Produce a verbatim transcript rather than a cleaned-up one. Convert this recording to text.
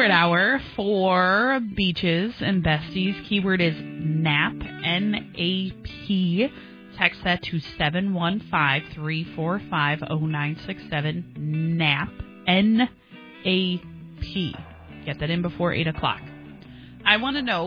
Secret hour for beaches and besties. Keyword is nap, N A P. Text that to seven one five, three four five, zero nine six seven. nap, N A P. Get that in before eight o'clock. I want to know